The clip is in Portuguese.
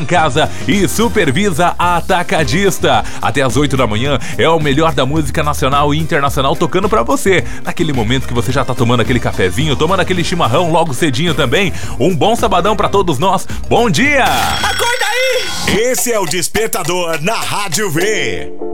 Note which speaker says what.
Speaker 1: em casa e supervisa a Atacadista. Até às 8 da manhã é o melhor da música nacional e internacional tocando pra você. Naquele momento que você já tá tomando aquele cafezinho, tomando aquele chimarrão logo cedinho também. Um bom sabadão pra todos nós. Bom dia!
Speaker 2: Acorda aí!
Speaker 3: Esse é o Despertador na Rádio V.